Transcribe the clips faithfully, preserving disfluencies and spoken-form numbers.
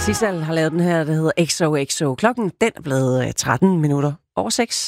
Sissal har lavet den her, der hedder X O X O. Klokken den er blevet tretten minutter over seks.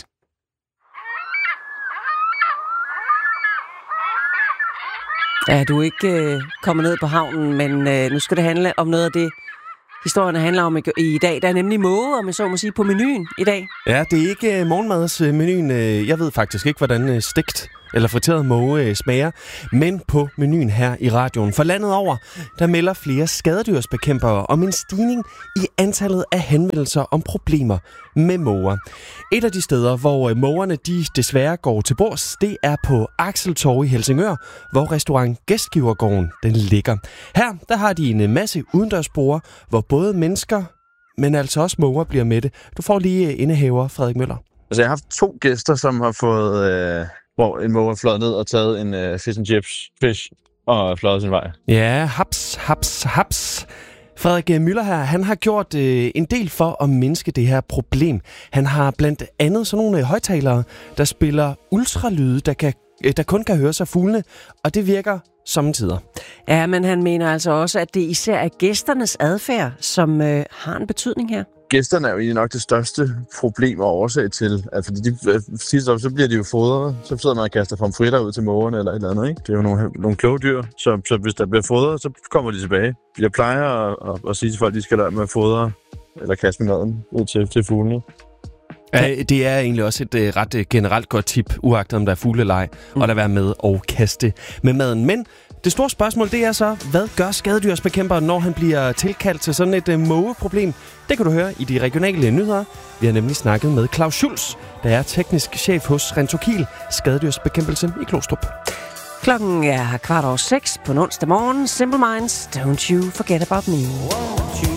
Ja, du er ikke øh, kommet ned på havnen, men øh, nu skal det handle om noget af det, historierne handler om i, i dag. Der er nemlig måge, om jeg så må sige, på menuen i dag. Ja, det er ikke uh, morgenmadsmenuen. Uh, jeg ved faktisk ikke, hvordan uh, stegt eller friteret måge uh, smager. Men på menuen her i radioen for landet over, der melder flere skadedyrsbekæmpere om en stigning i antallet af henvendelser om problemer med måger. Et af de steder, hvor uh, mågerne de desværre går til bords, det er på Axeltorv i Helsingør, hvor restaurant Gæstgivergården den ligger. Her der har de en masse udendørsborde, hvor både mennesker, men altså også måger bliver med det. Du får lige indehaver, Frederik Møller. Altså, jeg har haft to gæster, som har fået, øh, hvor en måge har fløjet ned og taget en øh, fish and chips fish og fløjet sin vej. Ja, haps, haps, haps. Frederik Møller her, han har gjort øh, en del for at mindske det her problem. Han har blandt andet sådan nogle højtalere, der spiller ultralyde, der, kan, øh, der kun kan høres af fuglene, og det virker sommetider. Ja, men han mener altså også, at det især er gæsternes adfærd, som øh, har en betydning her. Gæsterne er jo egentlig nok det største problem og årsag til, at fordi de, sidst så bliver de jo fodret, så sidder man og kaster pomfritter ud til mågerne eller et eller andet, ikke? Det er jo nogle, nogle kloge dyr, så, så hvis der bliver fodret, så kommer de tilbage. Jeg plejer at, at, at sige til folk, at de skal lade med at fodre eller kaste med maden ud til, til fuglene. Ja, det er egentlig også et uh, ret uh, generelt godt tip, uagtet om der er fuglelej, mm. og der være med og kaste med maden. Men det store spørgsmål, det er så, hvad gør skadedyrsbekæmperen, når han bliver tilkaldt til sådan et uh, mågeproblem? Det kan du høre i de regionale nyheder. Vi har nemlig snakket med Claus Schulz, der er teknisk chef hos Rentokil, skadedyrsbekæmpelse i Glostrup. Klokken er kvart over seks på en onsdag morgen. Simple Minds, don't you forget about me.